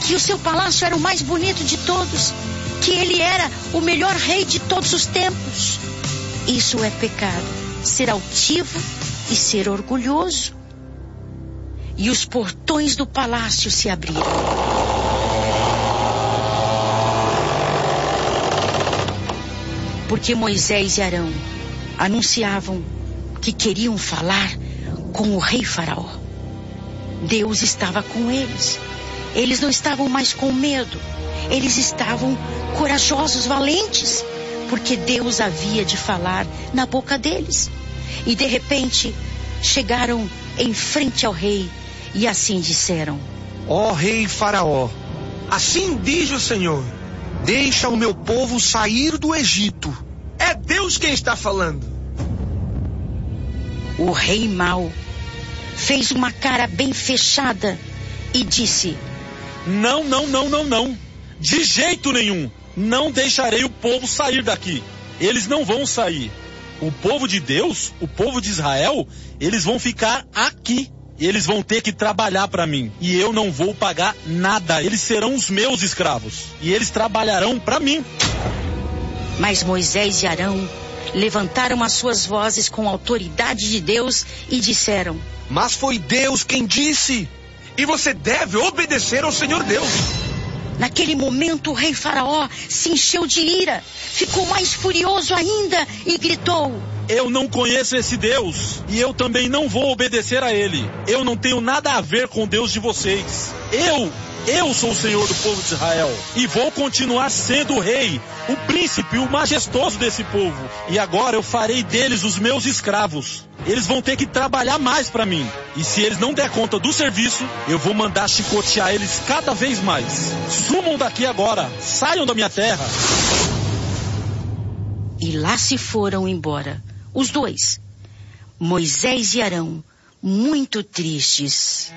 que o seu palácio era o mais bonito de todos, que ele era o melhor rei de todos os tempos. Isso é pecado, ser altivo e ser orgulhoso. E os portões do palácio se abriram. Porque Moisés e Arão anunciavam que queriam falar com o rei Faraó. Deus estava com eles. Eles não estavam mais com medo. Eles estavam corajosos, valentes, porque Deus havia de falar na boca deles. E de repente chegaram em frente ao rei e assim disseram: Ó rei Faraó, assim diz o Senhor: deixa o meu povo sair do Egito. É Deus quem está falando. O rei mau fez uma cara bem fechada e disse: Não. De jeito nenhum. Não deixarei o povo sair daqui. Eles não vão sair. O povo de Deus, o povo de Israel, eles vão ficar aqui. Eles vão ter que trabalhar para mim. E eu não vou pagar nada. Eles serão os meus escravos. E eles trabalharão para mim. Mas Moisés e Arão levantaram as suas vozes com a autoridade de Deus e disseram: Mas foi Deus quem disse. E você deve obedecer ao Senhor Deus. Naquele momento o rei Faraó se encheu de ira, ficou mais furioso ainda e gritou: Eu não conheço esse Deus e eu também não vou obedecer a ele. Eu não tenho nada a ver com o Deus de vocês. Eu sou o Senhor do povo de Israel e vou continuar sendo o rei, o príncipe, o majestoso desse povo. E agora eu farei deles os meus escravos. Eles vão ter que trabalhar mais para mim. E se eles não der conta do serviço, eu vou mandar chicotear eles cada vez mais. Sumam daqui agora, saiam da minha terra. E lá se foram embora, os dois, Moisés e Arão, muito tristes.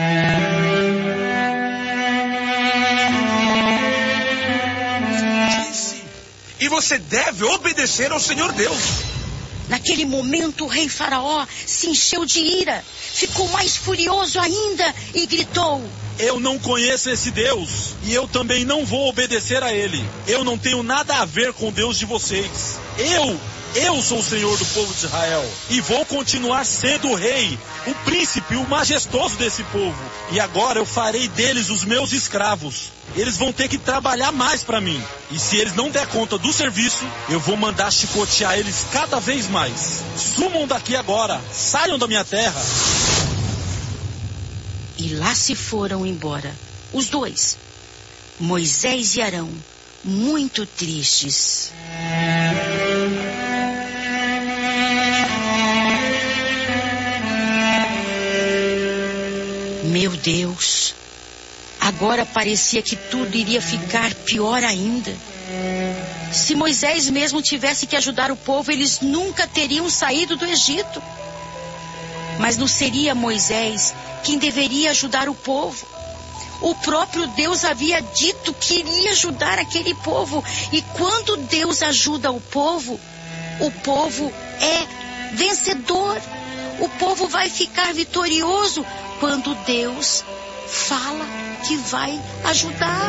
E você deve obedecer ao Senhor Deus. Naquele momento o rei Faraó se encheu de ira, ficou mais furioso ainda e gritou: Eu não conheço esse Deus e eu também não vou obedecer a ele. Eu não tenho nada a ver com o Deus de vocês. Eu sou o Senhor do povo de Israel e vou continuar sendo o rei, o príncipe, o majestoso desse povo. E agora eu farei deles os meus escravos. Eles vão ter que trabalhar mais para mim. E se eles não der conta do serviço, eu vou mandar chicotear eles cada vez mais. Sumam daqui agora, saiam da minha terra. E lá se foram embora, os dois, Moisés e Arão, muito tristes. Meu Deus, agora parecia que tudo iria ficar pior ainda. Se Moisés mesmo tivesse que ajudar o povo, eles nunca teriam saído do Egito. Mas não seria Moisés quem deveria ajudar o povo. O próprio Deus havia dito que iria ajudar aquele povo. E quando Deus ajuda o povo é vencedor. O povo vai ficar vitorioso quando Deus fala que vai ajudar.